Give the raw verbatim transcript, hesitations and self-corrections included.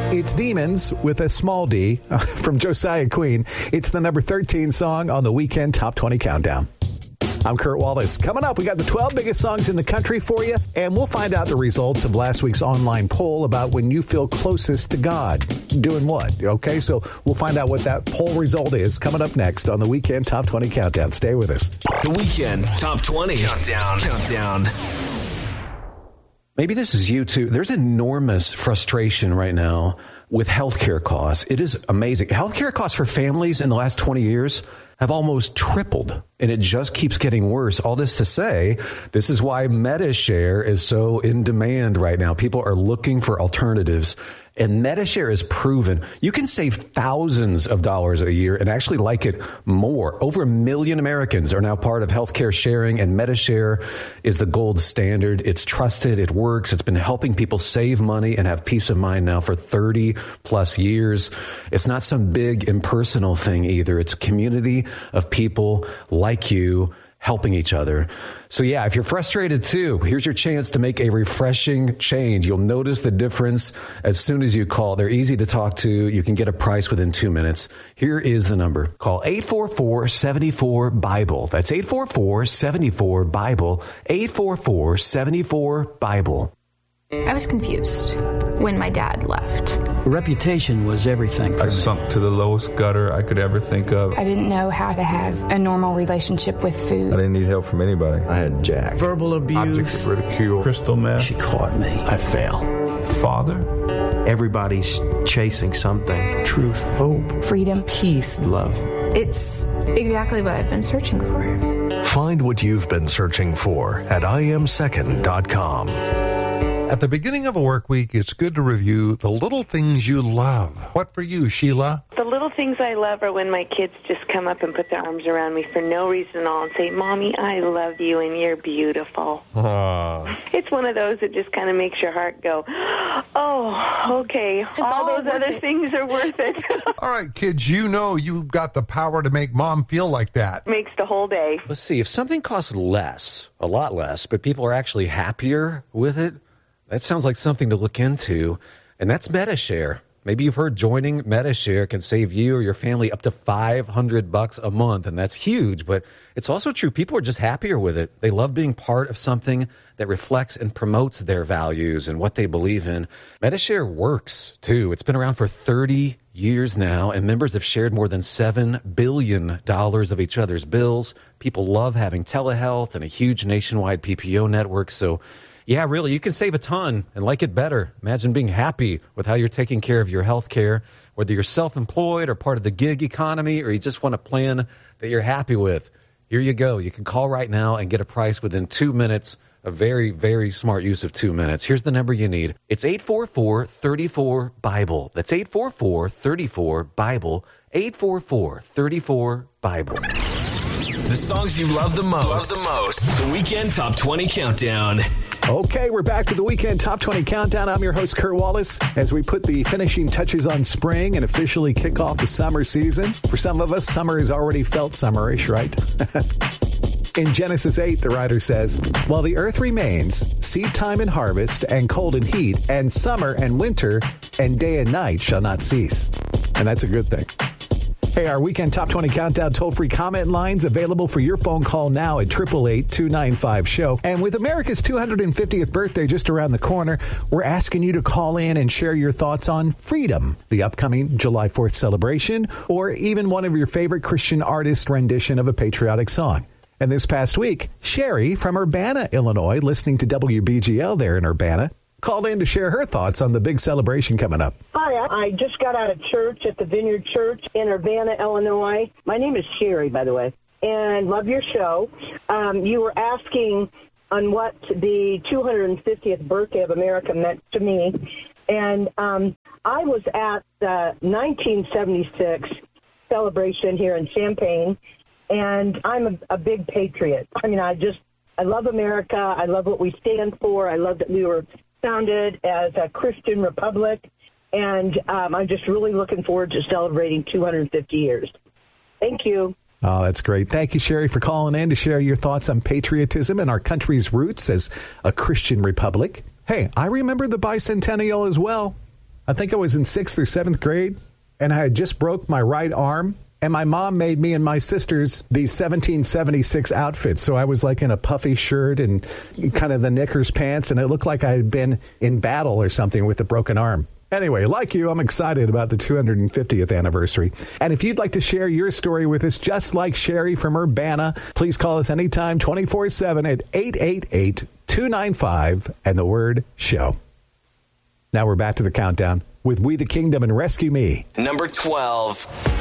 It's Demons with a small D from Josiah Queen. It's the number thirteen song on the Weekend Top twenty Countdown. I'm Kurt Wallace. Coming up, we got the twelve biggest songs in the country for you, and we'll find out the results of last week's online poll about when you feel closest to God. Doing what? Okay, so we'll find out what that poll result is coming up next on the Weekend Top twenty Countdown. Stay with us. The Weekend Top twenty Countdown. Countdown. Maybe this is you too. There's enormous frustration right now with healthcare costs. It is amazing. Healthcare costs for families in the last twenty years have almost tripled, and it just keeps getting worse. All this to say, this is why MediShare is so in demand right now. People are looking for alternatives, and MediShare is proven you can save thousands of dollars a year and actually like it more. Over a million Americans are now part of healthcare sharing, and MediShare is the gold standard. It's trusted. It works. It's been helping people save money and have peace of mind now for thirty plus years. It's not some big impersonal thing either. It's a community of people like you helping each other. So yeah, if you're frustrated too, here's your chance to make a refreshing change. You'll notice the difference as soon as you call. They're easy to talk to. You can get a price within two minutes. Here is the number. Call eight four four, seven four, BIBLE. That's eight four four, seven four, BIBLE. eight four four, seven four, BIBLE. I was confused when my dad left. Reputation was everything for I me. sunk to the lowest gutter I could ever think of. I didn't know how to have a normal relationship with food. I didn't need help from anybody. I had Jack. Verbal abuse. Objects of ridicule. Crystal meth. She caught me. I fail. Father. Everybody's chasing something. Truth. Hope. Freedom. Peace. Love. It's exactly what I've been searching for. Find what you've been searching for at I am second dot com. At the beginning of a work week, it's good to review the little things you love. What for you, Sheila? The little things I love are when my kids just come up and put their arms around me for no reason at all and say, Mommy, I love you and you're beautiful. Uh. It's one of those that just kind of makes your heart go, oh, okay, all, all those other it. things are worth it. All right, kids, you know you've got the power to make Mom feel like that. Makes the whole day. Let's see, if something costs less, a lot less, but people are actually happier with it, that sounds like something to look into, and that's MediShare. Maybe you've heard joining MediShare can save you or your family up to five hundred bucks a month, and that's huge, but it's also true. People are just happier with it. They love being part of something that reflects and promotes their values and what they believe in. MediShare works, too. It's been around for thirty years now, and members have shared more than seven billion dollars of each other's bills. People love having telehealth and a huge nationwide P P O network, so yeah, really, you can save a ton and like it better. Imagine being happy with how you're taking care of your health care, whether you're self-employed or part of the gig economy, or you just want a plan that you're happy with. Here you go. You can call right now and get a price within two minutes. A very, very smart use of two minutes. Here's the number you need. It's eight four four, three four, BIBLE. That's eight four four, three four, BIBLE. eight four four, three four, BIBLE. The songs you love the most. Love the most. The Weekend Top twenty Countdown. Okay, we're back to the Weekend Top twenty Countdown. I'm your host, Kurt Wallace, as we put the finishing touches on spring and officially kick off the summer season. For some of us, summer has already felt summerish, right? In Genesis eight, the writer says, while the earth remains, seed time and harvest, and cold and heat, and summer and winter, and day and night shall not cease. And that's a good thing. Hey, our Weekend Top twenty Countdown toll-free comment lines available for your phone call now at eight eight eight, two nine five, show. And with America's two hundred fiftieth birthday just around the corner, we're asking you to call in and share your thoughts on Freedom, the upcoming July fourth celebration, or even one of your favorite Christian artist rendition of a patriotic song. And this past week, Sherry from Urbana, Illinois, listening to W B G L there in Urbana, called in to share her thoughts on the big celebration coming up. Hi, I just got out of church at the Vineyard Church in Urbana, Illinois. My name is Sherry, by the way, and love your show. Um, you were asking on what the two hundred fiftieth birthday of America meant to me, and um, I was at the nineteen seventy-six celebration here in Champaign, and I'm a, a big patriot. I mean, I just, I love America. I love what we stand for. I love that we were founded as a Christian republic, and um, I'm just really looking forward to celebrating two hundred fifty years. Thank you. Oh, that's great. Thank you, Sherry, for calling in to share your thoughts on patriotism and our country's roots as a Christian republic. Hey, I remember the bicentennial as well. I think I was in sixth or seventh grade, and I had just broke my right arm. And my mom made me and my sisters these seventeen seventy-six outfits. So I was like in a puffy shirt and kind of the knickers pants, and it looked like I had been in battle or something with a broken arm. Anyway, like you, I'm excited about the two hundred fiftieth anniversary. And if you'd like to share your story with us, just like Sherry from Urbana, please call us anytime, twenty-four seven at eight eight eight, two nine five and the word show. Now we're back to the countdown with We the Kingdom and Rescue Me. Number twelve.